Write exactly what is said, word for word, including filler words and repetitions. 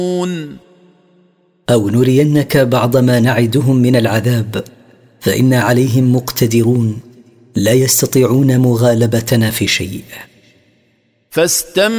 أو نرينك بعض ما نعدهم من العذاب فإنا عليهم مقتدرون لا يستطيعون مغالبتنا في شيء. فاستمتع